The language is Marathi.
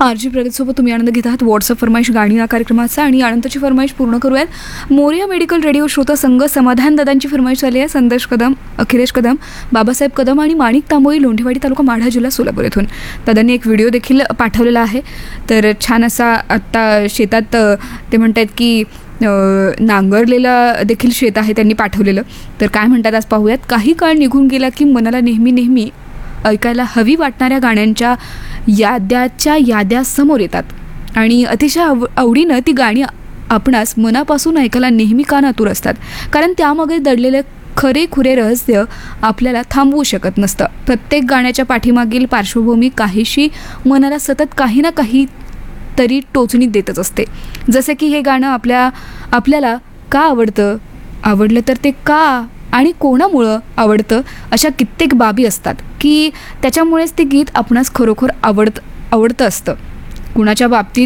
आर.जी. प्रगतसोबत तुम्ही आनंद घेत आहात व्हॉट्सअप फरमाईश गाणी या कार्यक्रमाचा. आणि आनंदाची फरमाईश पूर्ण करूयात. मोरिया मेडिकल रेडिओ श्रोता संघ समाधान दादांची फरमाईश आली आहे. संदेश कदम, अखिलेश कदम, बाबासाहेब कदम आणि माणिक तांबोळी, लोंढेवाडी तालुका, माढा जिल्हा, सोलापूर येथून. दादांनी एक व्हिडिओ देखील पाठवलेला आहे. तर छान असा आत्ता शेतात ते म्हणतात की नांगरलेला देखील शेत आहे त्यांनी पाठवलेलं. तर काय म्हणतात आज पाहूयात. काही काळ निघून गेला की मनाला नेहमी नेहमी ऐकायला हवी वाटणाऱ्या गाण्यांच्या याद्या समोर येतात आणि अतिशय आवडीनं ती गाणी आपणास मनापासून ऐकायला नेहमी कान आतुर असतात, कारण त्यामागे दडलेले खरे रहस्य आपल्याला थांबवू शकत नसतं. प्रत्येक गाण्याच्या पाठीमागील पार्श्वभूमी काहीशी मनाला सतत काही ना काही तरी टोचणी देतच असते. जसे की हे गाणं आपल्याला का आवडलं तर ते का आणि कोणामुळं आवडतं, अशा कित्येक बाबी असतात की त्याच्यामुळेच ते गीत आपणास खरोखर आवडतं असतं. कुणाच्या बाबतीत